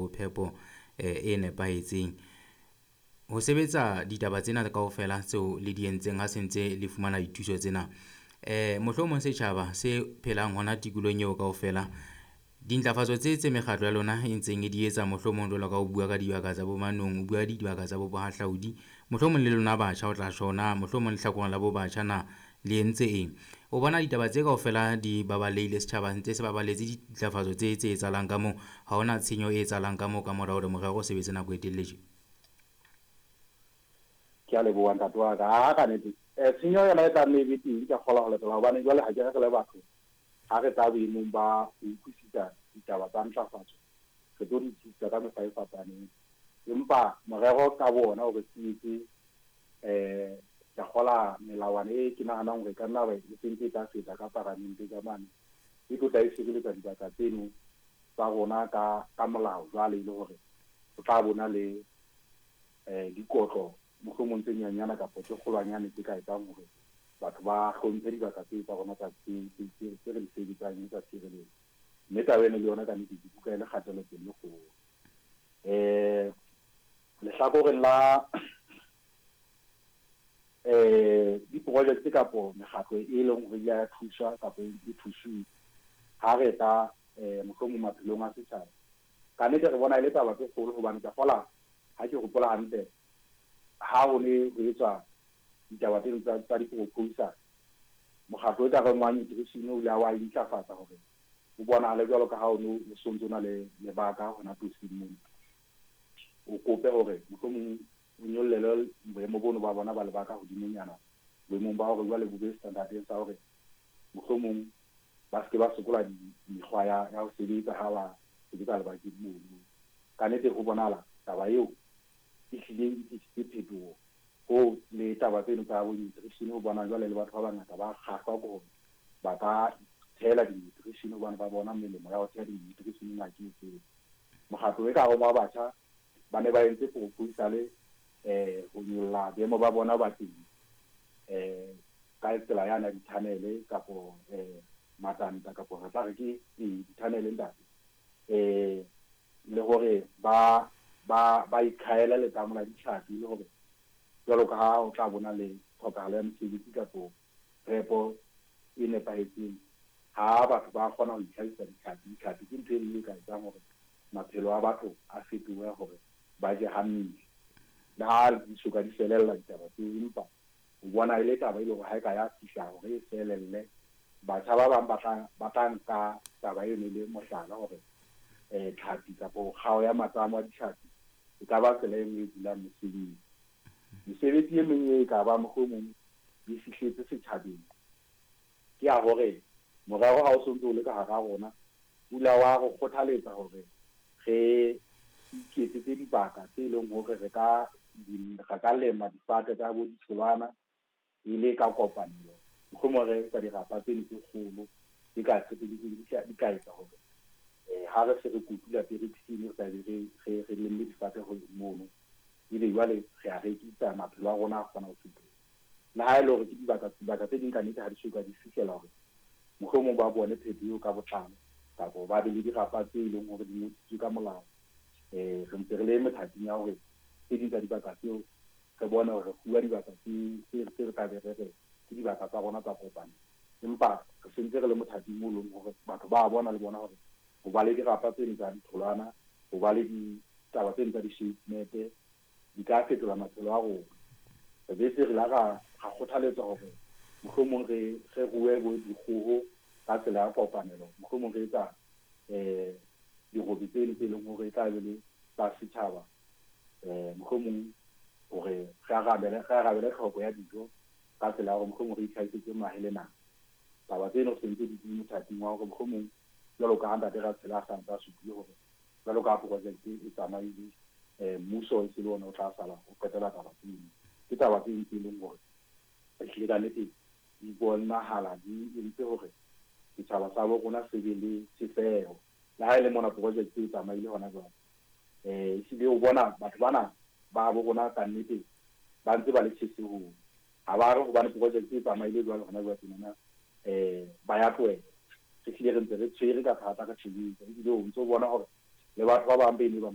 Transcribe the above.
ho phepo e nepahetseng. Ho sebetsa ditaba tsena kaofela tseo le di entseng ha sentse le fumana dithuso tsena, mohlomong setjhaba se phelang hona tikolong eo kaofela, dintlafatso tse mekgatlo ya lona e ntseng e di etsa, mohlomong jwalo ka ho bua ka dibaka tsa bo manong, o bua dibaka tsa bo bohahlaudi, mohlomong le lona batjha o tla shona, mohlomong lehlakoreng la bo batjha na le entse eng? O bona ditaba tse kaofela di babalehile, setjhaba ntse se baballetse dintlafatso tse etsahalang ka moo, ha hona tshenyo e etsahalang ka moo ka mora hore morero o sebetse nako e telele tje? Ke a leboha ntate wa ka ka nnete tshenyo yona e tlamme e be teng ka kgola ho latela hobane jwale ha ke re le batho ha re tla boemong ba ho utlwisisa ditaba tsa ntlafatso re tlo di utlwisisa ka mekgwa e fapaneng, empa morero ka bona hore ke etse ka kgola melawana e ke nahanang hore ka nna ba e sentse ka feta ka paramente ka mane e tlo tla e sireletsa dibaka tseno tsa rona ka molao, jwale e le hore o tla bona le dikotlo mohlomong tse nyanyana kapa tse kgolwanyane tse ka etsang hore batho ba hlomphe dibaka tse tsa rona tsa tse re di sebetsang tsa tshireletso. Mme taba ena le yona ka nnete ke utlwa e le kgatelopele e kgolo. Lehlakoreng la diprojekte kapo mekgatlo e leng hore ya thusa kapa e thusuwe ha re tla mohlomong maphelong a setjhaba, ka nnete re bona e le taba tse kgolo hobane ka kgola ha ke hopola hantle ha ho ne ho etswa ditaba tsa di-proposal, mokgatlo o ka reng wa nutrition o ile wa intlafatsa hore o bonahale jwalo ka ha o no o sontso na le lebaka hona tosing mona, o kope hore mohlomong o nyollele boemo bono ba bona ba lebaka hodimonyana boemong ba hore jwale bo be standardeng sa hore mohlomong ba se ke ba sokola mekgwa ya ho sebetsa ha ba sebetsa lebakeng mono. Ka nnete ho bonahala taba eo e hlile e phetoho ho le taba tseno tsa bo nutrition, ho bona jwale le batho ba bangata ba kgahlwa ko hore ba ka thela di-nutrition hobane ba bona melemo ya ho thela di-nutrition ngakeng tseo. Mokgatlo e ka ho ba batjha ba ne ba entse proposal ho nyolla boemo ba bona ba teng ka tsela yana di-tunnel kapo matanta kapo re tla re ke di-tunnel ntate le hore ba ikhaela letamo la ditlhapi, le hore jwalo ka ha o tla bona le tlhokahalo ya mesebetsi kapo repo e nepahetseng, ha batho ba kgona ho itlhahisa ditlhapi ke ntho e nngwe e ka etsang hore maphelo a batho a fetohe hore ba je hantle. Le ha di soka di felella ditaba tseo, empa o bona e le taba e le hore ha e ka ya fihla hore e felelle, batjha ba bang ba tla nka taba eno le mohlala hore tlhapi kapo kgao ya matsamo a ditlhapi e ka ba tsela e nngwe e dulang mesebetsi e meng e ka ba mohlomong e fihletse setjhabeng ke ya hore morero ha o sontso o le ka hara rona pula wa go kgothaletsa hore re iketsetse dibaka tse leng hore re ka lema difate tsa bo ditholwana e le ka kopanelo, mohlomong re ka dirapa tse kgolo di ka etsa hore ha re se re kutula perekising re tla be re lemme difate ho mono, ebe jwale re a rekisa maphelo a rona a kgona ho fetoha. Le ha e le hore ke dibaka tse ding ka nnete ha di soka di fihlela hore mohlomong ba bone phetoho ka botlalo kapo ba be le dirapa tse leng hore di ngodisitswe ka molao, re ntse re le methating ya hore tse ding tsa dibaka tseo re bone hore re fuwa dibaka tse re ka be re ke dibaka tsa rona tsa kopano, empa re sentse re le mothating mo leng hore batho ba bona le bona hore ho ba le dirapa tse tsa ditholwana, ho ba le ditaba tse tsa di-shape net di ka fetola maphelo a rona. Re be se re la ra kgothaletsa hore mohlomong re rue bo dikgoho ka tsela ya kopanelo, mohlomong re etsa dirobe tse leng hore e tla be le tsa setjhaba, mohlomong hore re arabele tlhoko ya dijo ka tsela ya hore mohlomong re itlhahisetse mahe le nama. Taba tseno sentse di mothating wa hore mohlomong jwalo ka ntate ra tshela a santsa a supile hore jwalo ka project e tsamaile, mmuso e se le ona o tla sala o qetela taba tseno. Ke taba tse ntse leng hore ehlile ka nnete di bonahala di entse hore setjhaba sa bo rona se be le sefeho, le ha e le mona project e tsamaile hona jwale. Ehlile o bona batho bana ba bo rona ka nnete ba ntse ba le tjhesehong, ha ba re hobane project e tsamaile jwale hona jwale tjena ba ya tlohela. Ehlile re ntse re tshwere ka thata ka tjhelete, ebile o ntso bona hore le batho ba bang ba